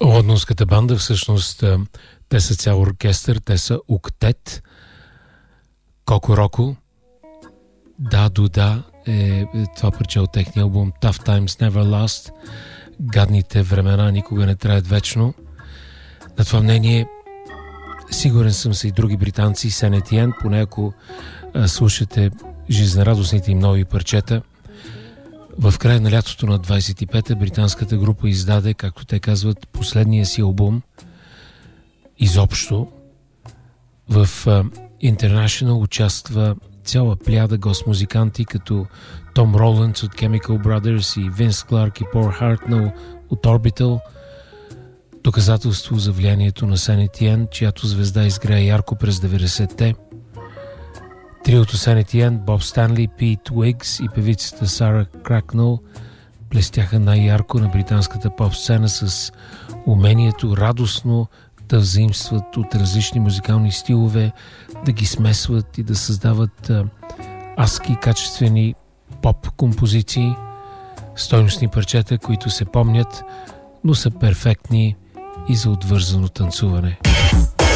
Лондонската банда, всъщност те са цял оркестър, те са октет. Коко Роко, Да Дуда е това парче от техния албум Tough Times Never Last. Гадните времена никога не траят вечно. На това мнение сигурен съм са и други британци, Сен Етиен, поне ако слушате жизнерадостните им нови парчета. В края на лятото на 25-та британската група издаде, както те казват, последния си албум изобщо. В International участва цяла плеяда гост-музиканти, като Том Роландс от Chemical Brothers и Винс Кларк и Пол Хартнел от Orbital. Доказателство за влиянието на Сен Етиен, чиято звезда изгря ярко през 90-те. Триото Сен Етиен, Боб Станли, Пит Уигс и певицата Сара Кракнел блестяха най-ярко на британската поп-сцена с умението радостно да взаимстват от различни музикални стилове, да ги смесват и да създават адски качествени поп-композиции, стойностни парчета, които се помнят, но са перфектни и за отвързано танцуване.